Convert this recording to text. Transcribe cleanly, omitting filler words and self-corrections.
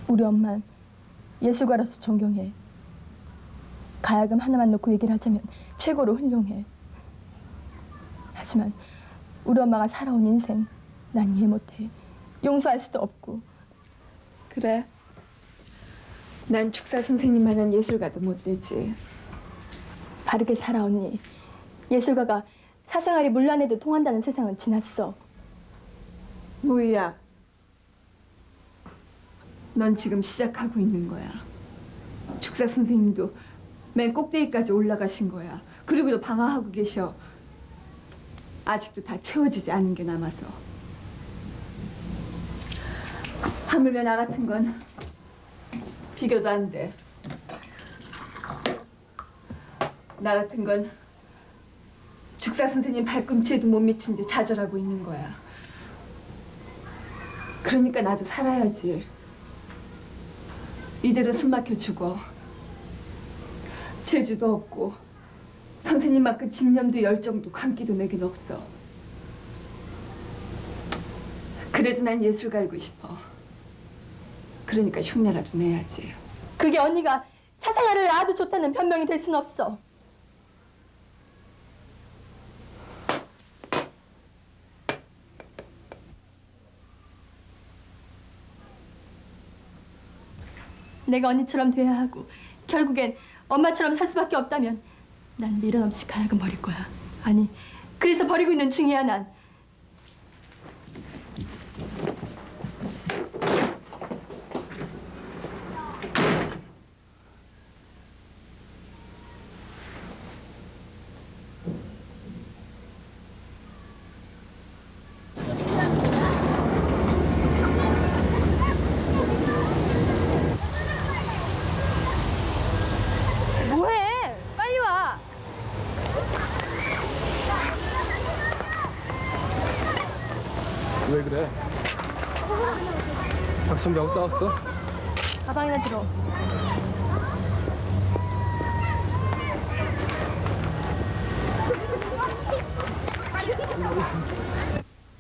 우리 엄만 예술가로서 존경해. 가야금 하나만 놓고 얘기를 하자면 최고로 훌륭해. 하지만 우리 엄마가 살아온 인생 난 이해 못해. 용서할 수도 없고. 그래. 난 축사 선생님만한 예술가도 못 되지. 바르게 살아 언니. 예술가가 사생활이 문란해도 통한다는 세상은 지났어. 무희야, 넌 지금 시작하고 있는 거야. 축사 선생님도 맨 꼭대기까지 올라가신 거야. 그리고도 방황하고 계셔. 아직도 다 채워지지 않은 게 남아서. 하물며 나 같은 건 비교도 안 돼. 나 같은 건 축사 선생님 발꿈치에도 못 미친 채 좌절하고 있는 거야. 그러니까 나도 살아야지. 이대로 숨 막혀 죽어. 재주도 없고 선생님만큼 집념도 열정도 광기도 내겐 없어. 그래도 난 예술가이고 싶어. 그러니까 흉내라도 내야지. 그게 언니가 사생활을 낳아도 좋다는 변명이 될 순 없어. 내가 언니처럼 돼야 하고 결국엔 엄마처럼 살 수밖에 없다면 난 미련 없이 가야금 버릴 거야. 아니, 그래서 버리고 있는 중이야 난. 뭐해? 빨리 와. 왜 그래? 박선배하고 싸웠어? 가방이나 들어.